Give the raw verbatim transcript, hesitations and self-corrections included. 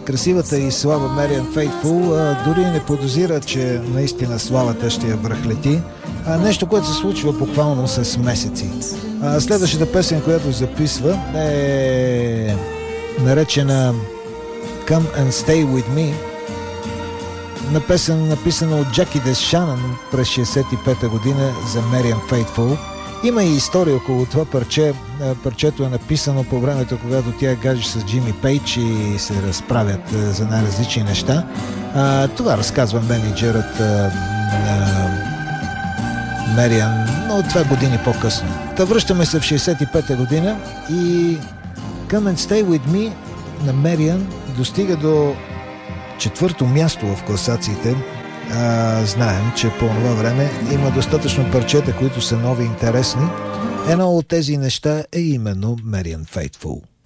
красивата и слаба Мериан Фейтфул дори не подозира, че наистина славата ще я връхлети. А, нещо, което се случва буквално с месеци. А, следващата песен, която записва, е наречена Come and Stay With Me. На песен, написана от Джаки Дешанън през шейсет и пета година за Мериан Фейтфул. Има и история около това парче. Парчето е написано по времето, когато тя гадже с Джимми Пейдж и се разправят за най-различни неща. А, това разказва менеджерът а, на Мериан, но това години по-късно. Та връщаме се в шейсет и пета година и Come and Stay With Me на Мериан достига до четвърто място в класациите. А, знаем, че по това време има достатъчно парчета, които са нови и интересни. Едно от тези неща е именно Мериан Фейтфул.